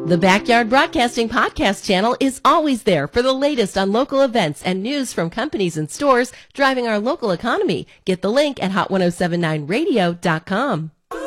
The Backyard Broadcasting Podcast channel is always there for the latest on local events and news from companies and stores driving our local economy. Get the link at hot1079radio.com.